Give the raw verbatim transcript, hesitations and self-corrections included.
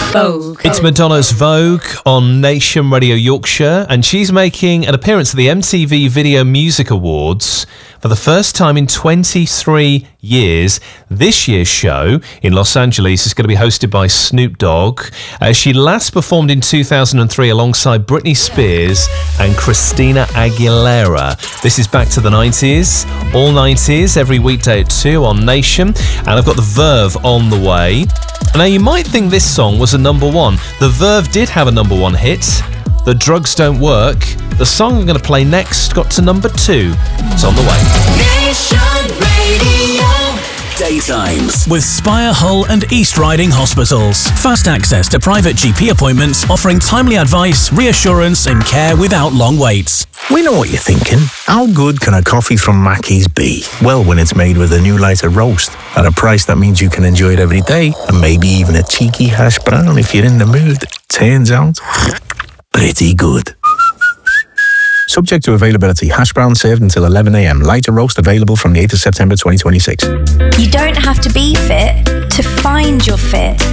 Vogue. It's Madonna's Vogue on Nation Radio Yorkshire, and she's making an appearance at the M T V Video Music Awards for the first time in twenty-three years. This year's show in Los Angeles is going to be hosted by Snoop Dogg. Uh, she last performed in two thousand three alongside Britney Spears and Christina Aguilera. This is back to the nineties, all nineties, every weekday at two on Nation. And I've got the Verve on the way. Now, you might think this song was a number one. The Verve did have a number one hit, The Drugs Don't Work. The song I'm going to play next got to number two. It's on the way. Nation Radio. Daytimes with Spire, Hull and East Riding Hospitals. Fast access to private G P appointments, offering timely advice, reassurance and care without long waits. We know what you're thinking. How good can a coffee from Mackey's be? Well, when it's made with a new lighter roast at a price that means you can enjoy it every day, and maybe even a cheeky hash brown if you're in the mood. Turns out, pretty good. Subject to availability. Hash brown served until eleven a.m. Lighter roast available from the eighth of September twenty twenty-six. You don't have to be fit to find your fit.